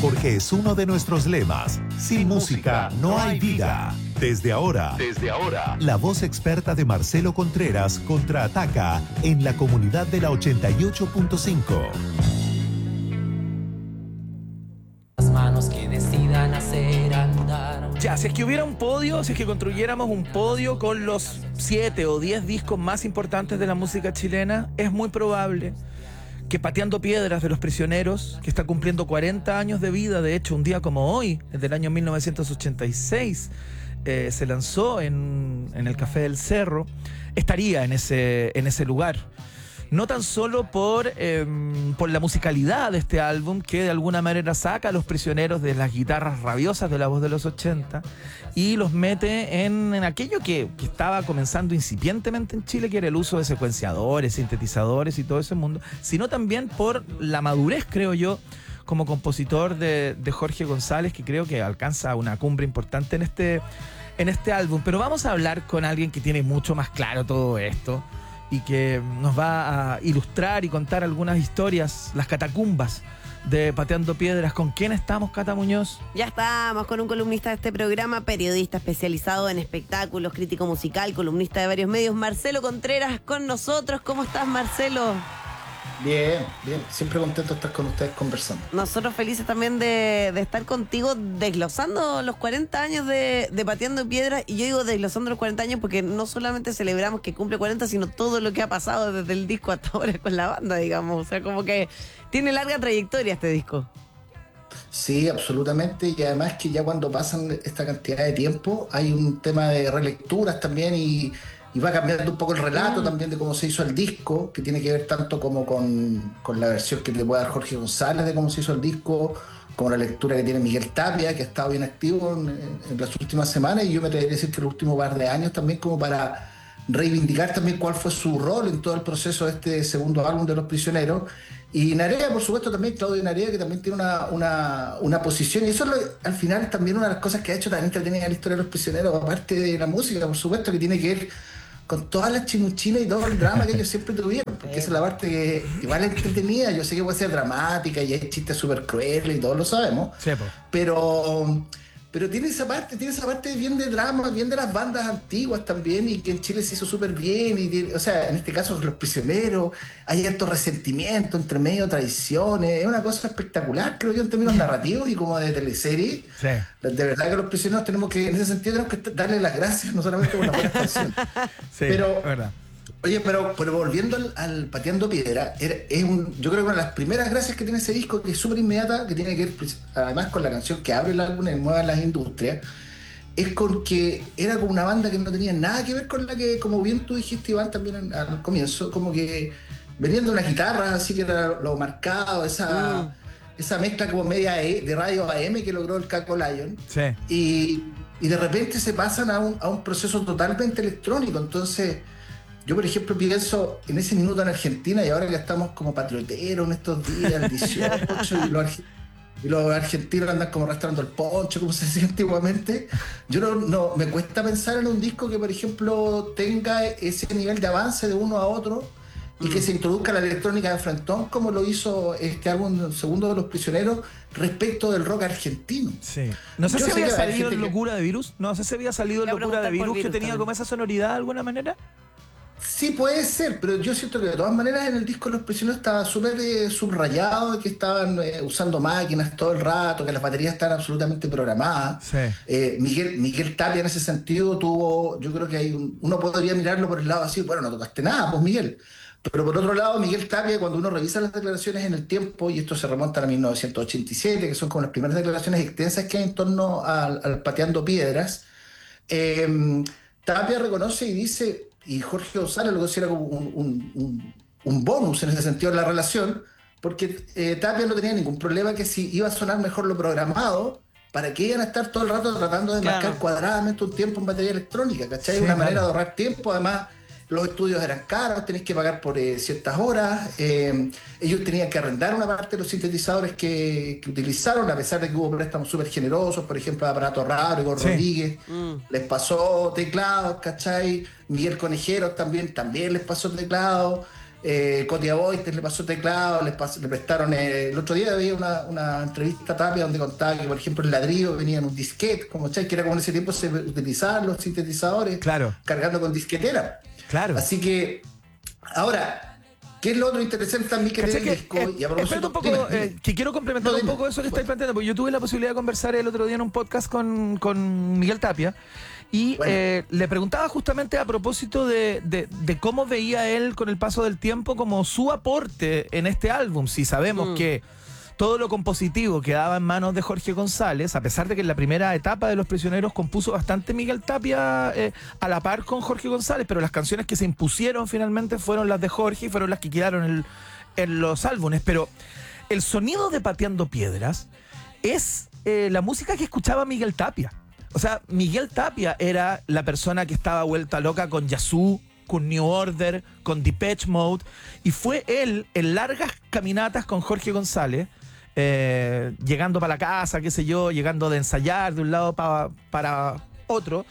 porque es uno de nuestros lemas. Sin música no hay vida. Desde ahora, la voz experta de Marcelo Contreras contraataca en la comunidad de la 88.5. Las manos que decidan hacer andar. Ya, si es que hubiera un podio, si es que construyéramos un podio con los 7 o 10 discos más importantes de la música chilena, es muy probable que Pateando Piedras de Los Prisioneros, que está cumpliendo 40 años de vida, de hecho un día como hoy, desde el año 1986, se lanzó en el Café del Cerro, estaría en ese lugar. No tan solo por la musicalidad de este álbum, que de alguna manera saca a Los Prisioneros de las guitarras rabiosas de la voz de los 80 y los mete en aquello que estaba comenzando incipientemente en Chile, que era el uso de secuenciadores, sintetizadores y todo ese mundo, sino también por la madurez, creo yo, como compositor de Jorge González, que creo que alcanza una cumbre importante en este álbum. Pero vamos a hablar con alguien que tiene mucho más claro todo esto y que nos va a ilustrar y contar algunas historias, las catacumbas de Pateando Piedras. ¿Con quién estamos, Cata Muñoz? Ya estamos con un columnista de este programa, periodista especializado en espectáculos, crítico musical, columnista de varios medios, Marcelo Contreras, con nosotros. ¿Cómo estás, Marcelo? Bien, siempre contento de estar con ustedes conversando. Nosotros felices también de estar contigo desglosando los 40 años de Pateando Piedras. Y yo digo desglosando los 40 años porque no solamente celebramos que cumple 40, sino todo lo que ha pasado desde el disco hasta ahora con la banda, digamos. O sea, como que tiene larga trayectoria este disco. Sí, absolutamente, y además que ya cuando pasan esta cantidad de tiempo hay un tema de relecturas también y va cambiando un poco el relato también de cómo se hizo el disco, que tiene que ver tanto como con la versión que te puede dar Jorge González de cómo se hizo el disco, como la lectura que tiene Miguel Tapia, que ha estado bien activo en las últimas semanas, y yo me atrevería a decir que los últimos par de años también, como para reivindicar también cuál fue su rol en todo el proceso de este segundo álbum de Los Prisioneros. Y Narea, por supuesto, también Claudio Narea, que también tiene una posición, y eso al final también una de las cosas que ha hecho tan entretenida la historia de Los Prisioneros, aparte de la música, por supuesto, que tiene que ver con todas las chimuchinas y todo el drama que ellos siempre tuvieron, porque esa es la parte que igual es entretenida. Yo sé que puede ser dramática y hay chistes súper crueles y todos lo sabemos, sí, pero tiene esa parte bien de drama, bien de las bandas antiguas también, y que en Chile se hizo súper bien, o sea, en este caso Los Prisioneros, hay harto resentimiento entre medio, traiciones, es una cosa espectacular, creo yo, en términos narrativos y como de teleserie. Sí. De verdad que Los Prisioneros tenemos que, en ese sentido, tenemos que darle las gracias, no solamente por la buena canción. Sí, pero, verdad. Oye, pero volviendo al Pateando Piedra, yo creo que una de las primeras gracias que tiene ese disco, que es súper inmediata, que tiene que ver además con la canción que abre el álbum en Muevan las Industrias, es con que era como una banda que no tenía nada que ver con la que, como bien tú dijiste, Iván, también al comienzo, como que venían de una guitarra, así que era lo marcado, esa mezcla como media de radio AM que logró el Caco Lion. Sí. Y de repente se pasan a un proceso totalmente electrónico. Entonces, yo, por ejemplo, pienso en ese minuto en Argentina, y ahora que estamos como patrioteros en estos días, el 18, y los argentinos andan como arrastrando el poncho, como se decía antiguamente. Yo no me cuesta pensar en un disco que, por ejemplo, tenga ese nivel de avance de uno a otro y que se introduzca la electrónica de frentón, como lo hizo este álbum segundo de Los Prisioneros respecto del rock argentino. Sí. No sé si había salido en Locura de Virus. No sé si había salido en Locura de Virus, que tenía como esa sonoridad de alguna manera. Sí, puede ser, pero yo siento que de todas maneras en el disco Los Prisioneros estaba súper subrayado, que estaban usando máquinas todo el rato, que las baterías estaban absolutamente programadas. Sí. Miguel Tapia en ese sentido tuvo, yo creo que uno podría mirarlo por el lado así, bueno, no tocaste nada, pues Miguel. Pero por otro lado, Miguel Tapia, cuando uno revisa las declaraciones en el tiempo, y esto se remonta a 1987, que son como las primeras declaraciones extensas que hay en torno al Pateando Piedras, Tapia reconoce y dice, y Jorge González lo considera como un bonus en ese sentido en la relación, porque Tapia no tenía ningún problema que si iba a sonar mejor lo programado, para que iban a estar todo el rato tratando de marcar cuadradamente un tiempo en batería electrónica, ¿cachai? Sí, una manera de ahorrar tiempo. Además, los estudios eran caros, tenés que pagar por ciertas horas, ellos tenían que arrendar una parte de los sintetizadores que utilizaron, a pesar de que hubo préstamos súper generosos, por ejemplo, Aparato Raro, Igor Rodríguez, les pasó teclados, ¿cachai? Miguel Conejeros también les pasó teclados, Cotia Boyter le pasó teclado, le prestaron. El otro día había una entrevista a Tapia donde contaba que, por ejemplo, el ladrillo venía en un disquete, como que era como en ese tiempo se utilizaban los sintetizadores, Claro. cargando con disquetera. Claro. Así que, ahora, ¿qué es lo otro interesante también que tiene el disco? Y a propósito, espérate un poco, dime. que quiero complementar No, un dime. poco eso que estáis planteando, porque yo tuve la posibilidad de conversar el otro día en un podcast con Miguel Tapia, y Bueno. le preguntaba justamente a propósito de cómo veía él con el paso del tiempo como su aporte en este álbum. Si sabemos que todo lo compositivo quedaba en manos de Jorge González, a pesar de que en la primera etapa de Los Prisioneros compuso bastante Miguel Tapia a la par con Jorge González, pero las canciones que se impusieron finalmente fueron las de Jorge y fueron las que quedaron en los álbumes. Pero el sonido de Pateando Piedras es la música que escuchaba Miguel Tapia. O sea, Miguel Tapia era la persona que estaba vuelta loca con Yazoo, con New Order, con Depeche Mode, y fue él en largas caminatas con Jorge González, llegando para la casa, qué sé yo, llegando de ensayar de un lado para otro,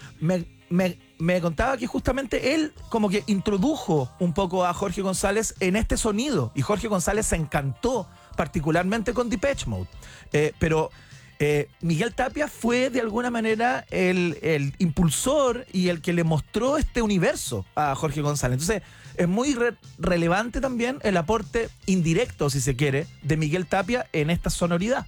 me contaba que justamente él como que introdujo un poco a Jorge González en este sonido, y Jorge González se encantó particularmente con Depeche Mode, pero Miguel Tapia fue de alguna manera el impulsor y el que le mostró este universo a Jorge González. Entonces es muy relevante también el aporte indirecto, si se quiere, de Miguel Tapia en esta sonoridad.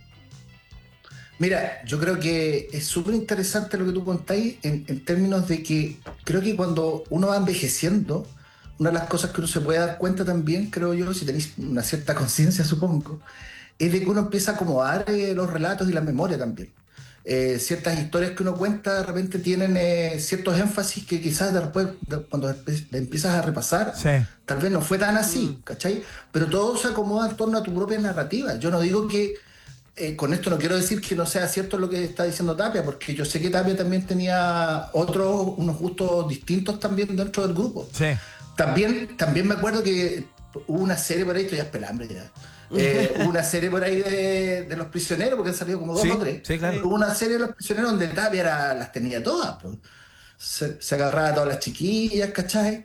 Mira, yo creo que es súper interesante lo que tú contáis en términos de que creo que cuando uno va envejeciendo, una de las cosas que uno se puede dar cuenta también, creo yo, si tenéis una cierta conciencia, supongo, es de que uno empieza a acomodar los relatos y la memoria también. Ciertas historias que uno cuenta de repente tienen ciertos énfasis que quizás después, cuando le empiezas a repasar, Sí. tal vez no fue tan así, ¿cachai? Pero todo se acomoda en torno a tu propia narrativa. Yo no digo que, con esto no quiero decir que no sea cierto lo que está diciendo Tapia, porque yo sé que Tapia también tenía unos gustos distintos también dentro del grupo. Sí. También me acuerdo que hubo una serie por ahí, esto ya es pelambre ya. Hubo una serie por ahí de Los Prisioneros, porque han salido como 2 o 3. Sí, claro. Hubo una serie de Los Prisioneros donde Tapia las tenía todas. Pues. Se agarraba a todas las chiquillas, ¿cachai?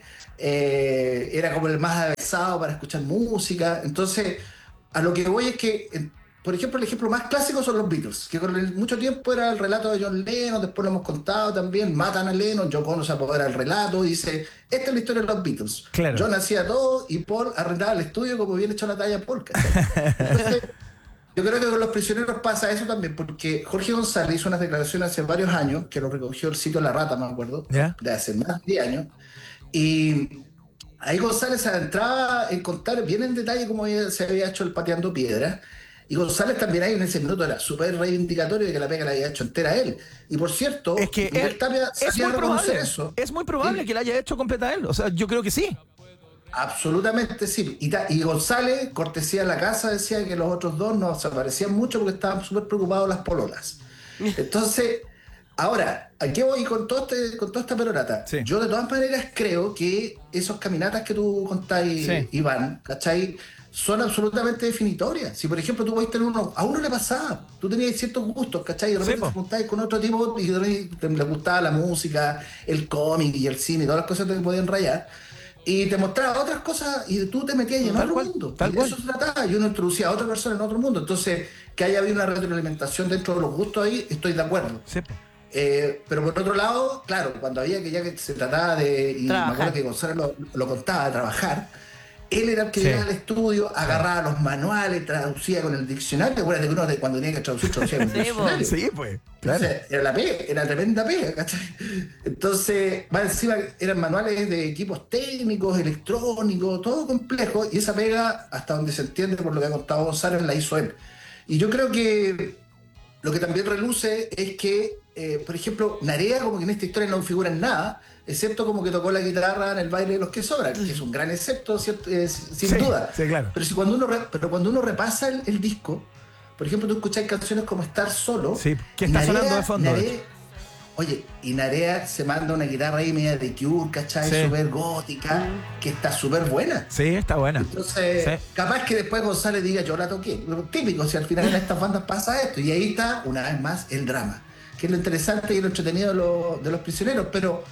Era como el más avesado para escuchar música. Entonces, a lo que voy es que, por ejemplo, el ejemplo más clásico son los Beatles, que con mucho tiempo era el relato de John Lennon, después lo hemos contado también, matan a Lennon, John Connor se apodera del relato y dice, esta es la historia de los Beatles. Claro. John hacía todo y Paul arrendaba el estudio como bien hecho la talla Paul. Entonces, yo creo que con Los Prisioneros pasa eso también, porque Jorge González hizo unas declaraciones hace varios años, que lo recogió el sitio La Rata, me acuerdo, ¿Ya? de hace más de 10 años, y ahí González se adentraba en contar bien en detalle cómo se había hecho el Pateando Piedras. Y González también ahí en ese minuto era súper reivindicatorio de que la pega la había hecho entera a él. Y por cierto, Es que Miguel Tapia es sabía muy reconocer probable. eso. Es muy probable Sí, que la haya hecho completa él. O sea, yo creo que sí. absolutamente sí. Y González, cortesía de la casa, decía que los otros dos no se parecían mucho porque estaban súper preocupados las pololas. Entonces, ahora, ¿a qué voy con toda esta perorata? Sí. Yo de todas maneras creo que esos caminatas que tú contáis, Sí. Iván, ¿cachai? Son absolutamente definitorias. Si por ejemplo tú podés tener a uno le pasaba, tú tenías ciertos gustos, ¿cachai? Y de repente Sí, po. te juntáis con otro tipo y de repente le gustaba la música, el cómic y el cine y todas las cosas que te podían rayar. Y te mostraba otras cosas y tú te metías en Tal otro cual, mundo. tal Y de cual. eso se trataba. Y uno introducía a otra persona en otro mundo. Entonces, que haya habido una retroalimentación dentro de los gustos ahí, estoy de acuerdo. Sí. Pero por otro lado, claro, cuando había que ya que se trataba de, y me Trabajar. acuerdo que Gonzalo lo contaba, de trabajar, él era el que Sí. llegaba al estudio, agarraba los manuales, traducía con el diccionario. Acuérdate que uno cuando tenía que traducir con el Sí, diccionario. Sí, pues. Claro. Entonces, era la pega, era tremenda pega, ¿cachai? Entonces, más encima eran manuales de equipos técnicos, electrónicos, todo complejo, y esa pega, hasta donde se entiende por lo que ha contado González, la hizo él. Y yo creo que lo que también reluce es que, por ejemplo, Narea como que en esta historia no figura en nada, excepto como que tocó la guitarra en el baile de los que sobran, que es un gran excepto, sin Sí, duda. sí, claro. Pero cuando uno repasa el disco, por ejemplo, tú escuchás canciones como Estar Solo. Sí, que está sonando de fondo, de hecho. Oye, y Narea se manda una guitarra ahí media de Cure, ¿cachai? Sí. Súper gótica, que está súper buena. Sí, está buena. Entonces, Sí. capaz que después González diga, yo la toqué. Lo típico, si al final en estas bandas pasa esto. Y ahí está, una vez más, el drama, que es lo interesante y lo entretenido de los prisioneros. Pero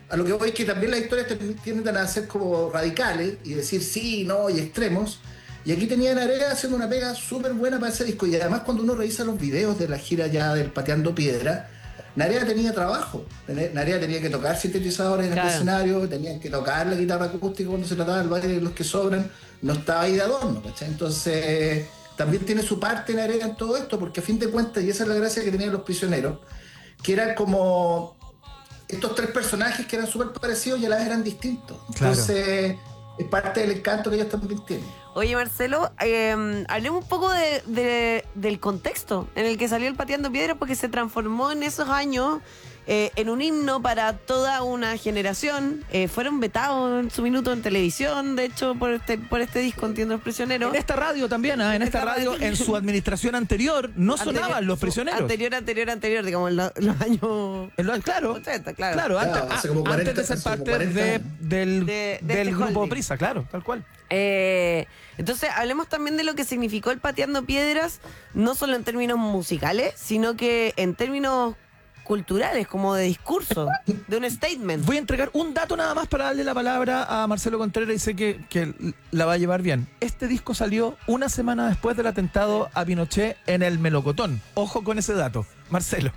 a lo que voy es que también las historias tienden a ser como radicales y decir sí, no, y extremos. Y aquí tenía Narea haciendo una pega súper buena para ese disco. Y además cuando uno revisa los videos de la gira ya del Pateando Piedra, Narea tenía trabajo. Narea tenía que tocar sintetizadores en el escenario, tenía que tocar la guitarra acústica cuando se trataba del baile de Los que Sobran. No estaba ahí de adorno, ¿cachai? Entonces también tiene su parte Narea en todo esto, porque a fin de cuentas, y esa es la gracia que tenían Los Prisioneros, que eran como estos tres personajes que eran súper parecidos y a la vez eran distintos. Entonces es parte del encanto que ellos también tienen. Oye, Marcelo, hablemos un poco del contexto en el que salió el Pateando Piedras, porque se transformó en esos años en un himno para toda una generación. Fueron vetados en su minuto en televisión, de hecho, por este disco, entiendo, Los Prisioneros. En esta radio también, en esta radio, en su administración anterior, sonaban Los Prisioneros. Anterior, digamos, en los años... Claro, 80, claro, antes de ser parte del este grupo holding. Prisa, claro, tal cual. Entonces, hablemos también de lo que significó el Pateando Piedras, no solo en términos musicales, sino que en términos culturales, como de discurso, de un statement. Voy a entregar un dato nada más para darle la palabra a Marcelo Contreras y sé que la va a llevar bien. Este disco salió una semana después del atentado a Pinochet en el Melocotón. Ojo con ese dato. Marcelo.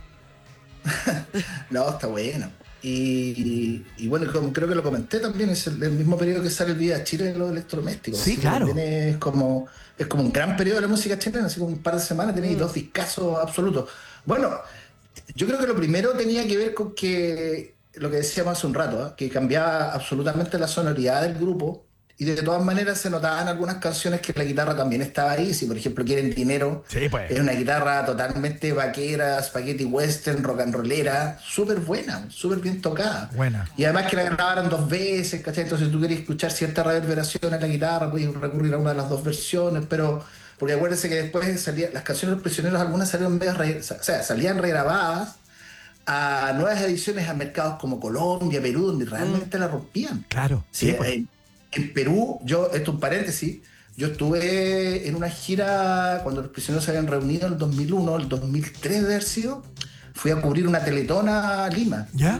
No, está bueno. Y bueno, creo que lo comenté también, es el mismo periodo que sale el Vida Chile de los electrodomésticos. Sí, así claro. Es como un gran periodo de la música chilena, así como un par de semanas tenéis dos discazos absolutos. Bueno, yo creo que lo primero tenía que ver con que, lo que decíamos hace un rato, que cambiaba absolutamente la sonoridad del grupo, y de todas maneras se notaban algunas canciones que la guitarra también estaba ahí. Si por ejemplo Quieren Dinero, sí, pues. Es una guitarra totalmente vaquera, spaghetti western, rock and rollera, súper buena, súper bien tocada. Buena. Y además que la grabaron 2 veces, ¿cachai? Entonces si tú querías escuchar cierta reverberación en la guitarra, podías recurrir a una de las 2 versiones, pero porque acuérdense que después las canciones de Los Prisioneros, algunas salieron salían regrabadas a nuevas ediciones a mercados como Colombia, Perú, donde realmente la rompían. Claro, sí, pues. En Perú, esto es un paréntesis, yo estuve en una gira cuando Los Prisioneros se habían reunido en el 2001, el 2003 de haber sido, fui a cubrir una teletona a Lima. ¿Ya?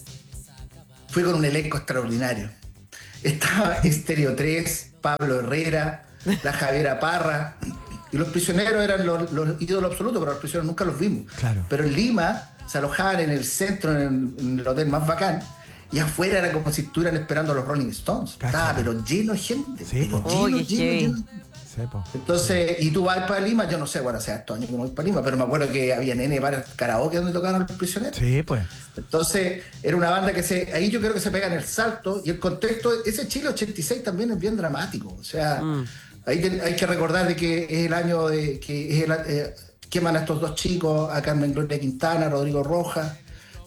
Fui con un elenco extraordinario. Estaba Estéreo 3, Pablo Herrera, la Javiera Parra, y Los Prisioneros eran los ídolos absolutos, pero Los Prisioneros nunca los vimos. Claro. Pero en Lima se alojaban en el centro, en el hotel más bacán, y afuera era como si estuvieran esperando a los Rolling Stones. Estaba pero lleno de gente. Sí, pero lleno. Sí, Entonces, y tú vas para Lima, yo no sé, bueno, hace estos años que no voy para Lima, pero me acuerdo que había para karaoke donde tocaban Los Prisioneros. Sí, pues. Entonces, era una banda que ahí yo creo que se pega en el salto, y el contexto, ese Chile 86 también es bien dramático. O sea, ahí hay que recordar de que es el año de que queman a estos 2 chicos, a Carmen Gloria Quintana, Rodrigo Rojas.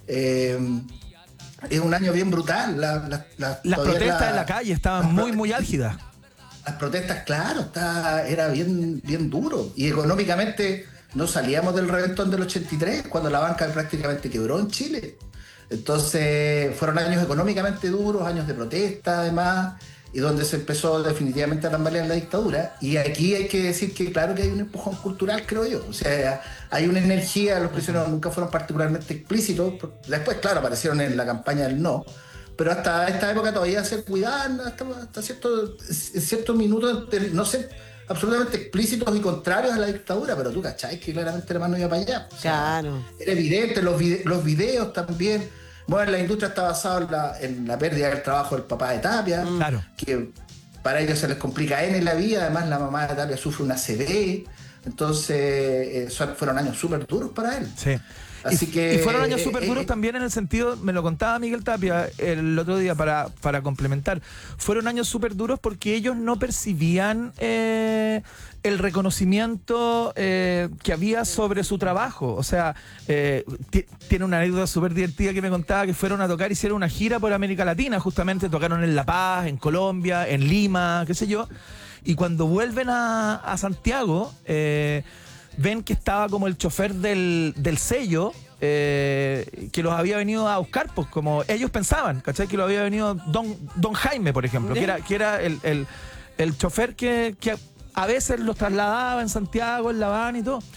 Es un año bien brutal. Las protestas en la calle estaban muy álgidas. Las protestas, claro, era bien duro. Y económicamente no salíamos del reventón del 83, cuando la banca prácticamente quebró en Chile. Entonces fueron años económicamente duros, años de protesta además, y donde se empezó definitivamente a tambalear la dictadura. Y aquí hay que decir que claro que hay un empujón cultural, creo yo. O sea, hay una energía, Los Prisioneros nunca fueron particularmente explícitos. Después, claro, aparecieron en la campaña del no. Pero hasta esta época todavía se cuidaban hasta ciertos minutos, no sé, absolutamente explícitos y contrarios a la dictadura, pero tú cachai que claramente el hermano iba para allá. O sea, Claro. era evidente, los videos también. Bueno, la industria está basada en la pérdida del trabajo del papá de Tapia, Claro. que para ellos se les complica en la vida, además la mamá de Tapia sufre una ACV, entonces fueron años súper duros para él. Sí. Así que, y fueron años súper duros también en el sentido, me lo contaba Miguel Tapia el otro día para complementar, fueron años súper duros porque ellos no percibían el reconocimiento que había sobre su trabajo. O sea, tiene una anécdota súper divertida que me contaba que fueron a tocar, hicieron una gira por América Latina, justamente tocaron en La Paz, en Colombia, en Lima, qué sé yo, y cuando vuelven a Santiago, ven que estaba como el chofer del sello que los había venido a buscar, pues como ellos pensaban, ¿cachai? Que lo había venido Don Jaime, por ejemplo, que era el chofer que a veces los trasladaba en Santiago, en La Habana y todo.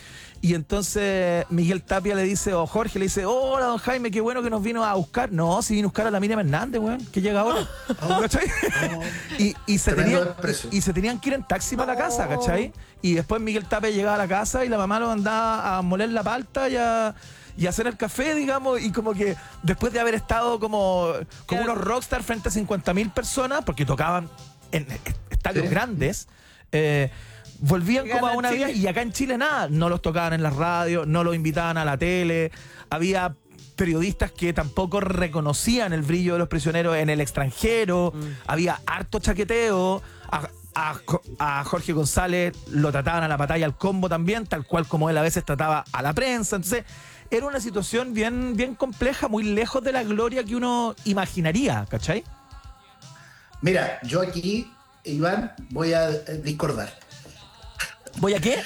Y entonces Miguel Tapia le dice, o Jorge le dice, hola, don Jaime, qué bueno que nos vino a buscar. No, si vino a buscar a la Miriam Hernández, weón, que llega ahora. ¿Cachai? Y se tenían que ir en taxi para la casa, ¿cachai? Y después Miguel Tapia llegaba a la casa y la mamá lo mandaba a moler la palta y hacer el café, digamos, y como que después de haber estado como unos rockstar frente a 50.000 personas, porque tocaban en estadios grandes, volvían como a una vida, y acá en Chile nada, no los tocaban en las radios, no los invitaban a la tele, había periodistas que tampoco reconocían el brillo de los prisioneros en el extranjero, había harto chaqueteo, a Jorge González lo trataban a la batalla al combo también, tal cual como él a veces trataba a la prensa, entonces era una situación bien, bien compleja, muy lejos de la gloria que uno imaginaría, ¿cachai? Mira, yo aquí, Iván, voy a discordar. ¿Voy a qué?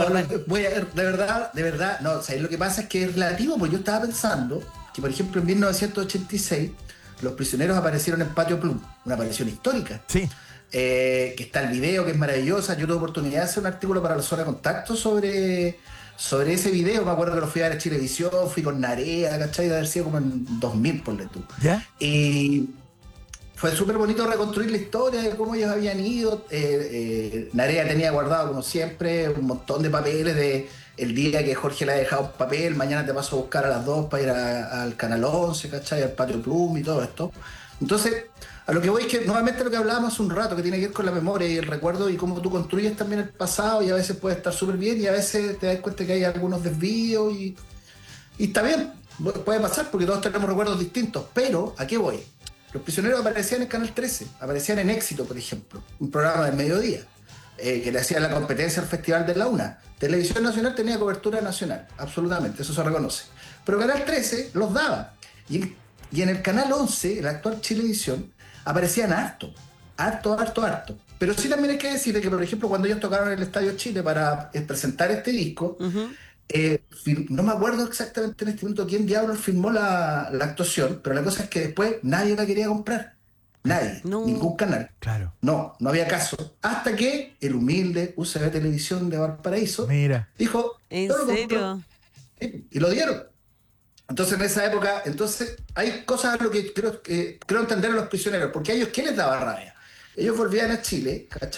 De verdad, no, ¿sabes? Lo que pasa es que es relativo, porque yo estaba pensando que, por ejemplo, en 1986 los prisioneros aparecieron en Patio Plum, una aparición histórica. Sí. Que está el video, que es maravillosa. Yo tuve oportunidad de hacer un artículo para la Zona de Contacto sobre ese video. Me acuerdo que lo fui a ver a Chilevisión, fui con Narea, ¿cachai? De haber sido como en 2000, ponle tú. ¿Ya? Y fue súper bonito reconstruir la historia de cómo ellos habían ido. Narea tenía guardado, como siempre, un montón de papeles de el día que Jorge le ha dejado un papel, mañana te paso a buscar a las 2 para ir al Canal 11, ¿cachai? Al Patio Plum y todo esto. Entonces, a lo que voy es que nuevamente lo que hablábamos hace un rato, que tiene que ver con la memoria y el recuerdo y cómo tú construyes también el pasado, y a veces puede estar súper bien y a veces te das cuenta que hay algunos desvíos y está bien, puede pasar porque todos tenemos recuerdos distintos, pero ¿a qué voy? Los prisioneros aparecían en Canal 13, aparecían en Éxito, por ejemplo, un programa del mediodía, que le hacía la competencia al Festival de la UNA. Televisión Nacional tenía cobertura nacional, absolutamente, eso se reconoce. Pero Canal 13 los daba. Y en el Canal 11, la actual Chilevisión, aparecían harto. Pero sí también hay que decirle que, por ejemplo, cuando ellos tocaron en el Estadio Chile para presentar este disco, no me acuerdo exactamente en este momento quién diablos firmó la actuación, pero la cosa es que después nadie la quería comprar. Nadie, ningún canal. Claro. No había caso. Hasta que el humilde UCB Televisión de Valparaíso dijo, ¿en serio? Y lo dieron. Entonces en esa época, hay cosas a lo que creo entender a los prisioneros, porque a ellos, ¿qué les daba rabia? Ellos volvían a Chile, ¿cachai?